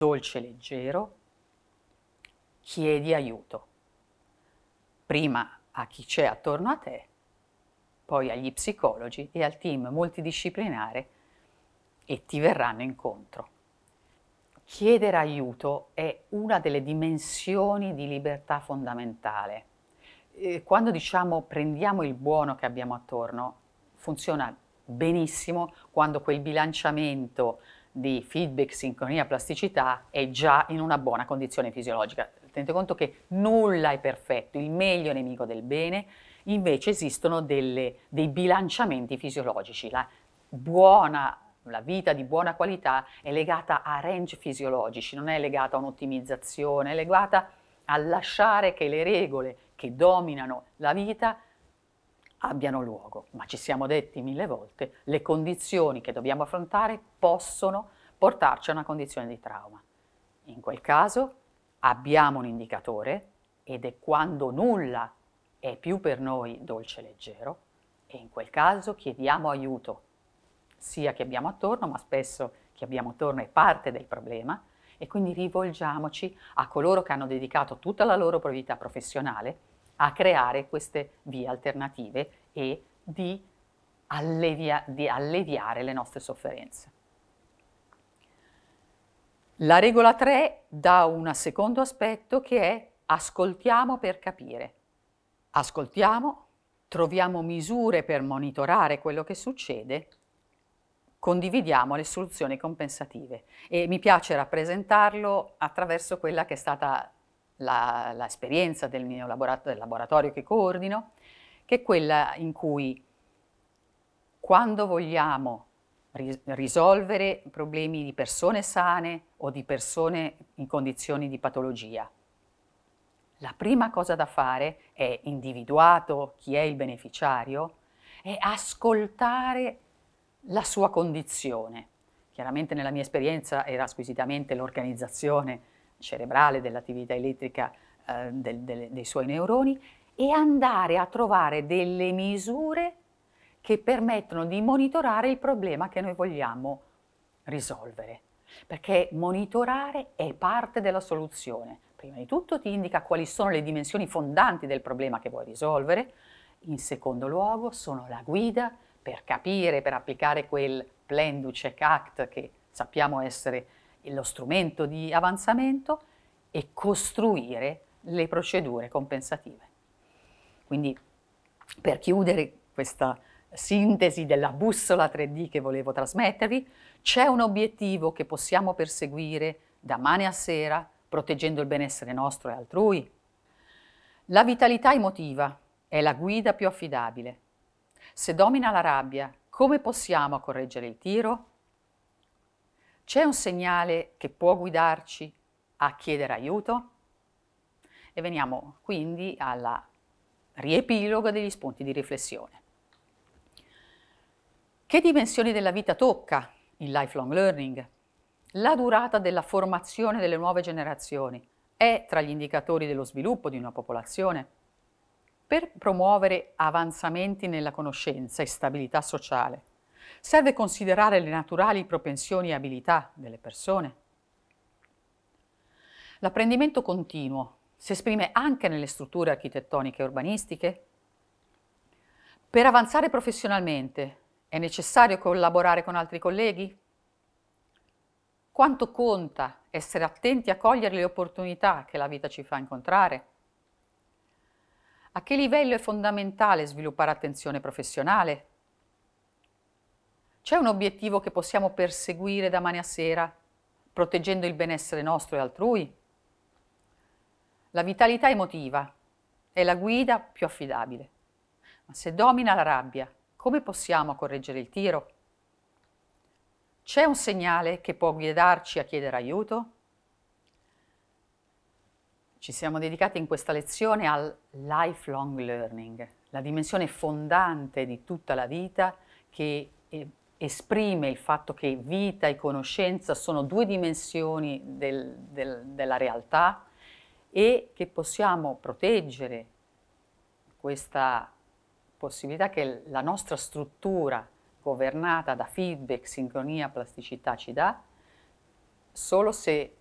dolce e leggero, chiedi aiuto. Prima a chi c'è attorno a te, poi agli psicologi e al team multidisciplinare e ti verranno incontro. Chiedere aiuto è una delle dimensioni di libertà fondamentale. Quando diciamo prendiamo il buono che abbiamo attorno, funziona benissimo quando quel bilanciamento di feedback, sincronia, plasticità è già in una buona condizione fisiologica. Tenete conto che nulla è perfetto, il meglio è nemico del bene, invece esistono dei bilanciamenti fisiologici. La vita di buona qualità è legata a range fisiologici, non è legata a un'ottimizzazione, è legata a lasciare che le regole che dominano la vita abbiano luogo. Ma ci siamo detti 1000 volte, le condizioni che dobbiamo affrontare possono portarci a una condizione di trauma. In quel caso abbiamo un indicatore ed è quando nulla è più per noi dolce e leggero e in quel caso chiediamo aiuto, sia chi abbiamo attorno, ma spesso chi abbiamo attorno è parte del problema e quindi rivolgiamoci a coloro che hanno dedicato tutta la loro vita professionale a creare queste vie alternative e di alleviare le nostre sofferenze. La regola 3 dà un secondo aspetto che è ascoltiamo per capire. Ascoltiamo, troviamo misure per monitorare quello che succede, condividiamo le soluzioni compensative e mi piace rappresentarlo attraverso quella che è stata l'esperienza del mio laboratorio che coordino, che è quella in cui quando vogliamo risolvere problemi di persone sane o di persone in condizioni di patologia, la prima cosa da fare è, individuato chi è il beneficiario, è ascoltare la sua condizione. Chiaramente nella mia esperienza era squisitamente l'organizzazione cerebrale dell'attività elettrica dei suoi neuroni e andare a trovare delle misure che permettono di monitorare il problema che noi vogliamo risolvere. Perché monitorare è parte della soluzione. Prima di tutto ti indica quali sono le dimensioni fondanti del problema che vuoi risolvere, in secondo luogo sono la guida per capire, per applicare quel Plan, Do, Check, Act che sappiamo essere lo strumento di avanzamento e costruire le procedure compensative. Quindi per chiudere questa sintesi della bussola 3D che volevo trasmettervi, c'è un obiettivo che possiamo perseguire da mane a sera, proteggendo il benessere nostro e altrui. La vitalità emotiva è la guida più affidabile. Se domina la rabbia, come possiamo correggere il tiro? C'è un segnale che può guidarci a chiedere aiuto? E veniamo quindi al riepilogo degli spunti di riflessione. Che dimensioni della vita tocca il lifelong learning? La durata della formazione delle nuove generazioni è tra gli indicatori dello sviluppo di una popolazione? Per promuovere avanzamenti nella conoscenza e stabilità sociale, serve considerare le naturali propensioni e abilità delle persone. L'apprendimento continuo si esprime anche nelle strutture architettoniche e urbanistiche? Per avanzare professionalmente è necessario collaborare con altri colleghi? Quanto conta essere attenti a cogliere le opportunità che la vita ci fa incontrare? A che livello è fondamentale sviluppare attenzione professionale? C'è un obiettivo che possiamo perseguire da mane a sera, proteggendo il benessere nostro e altrui? La vitalità emotiva è la guida più affidabile. Ma se domina la rabbia, come possiamo correggere il tiro? C'è un segnale che può guidarci a chiedere aiuto? Ci siamo dedicati in questa lezione al lifelong learning, la dimensione fondante di tutta la vita che esprime il fatto che vita e conoscenza sono due dimensioni della realtà e che possiamo proteggere questa possibilità che la nostra struttura governata da feedback, sincronia, plasticità ci dà, solo se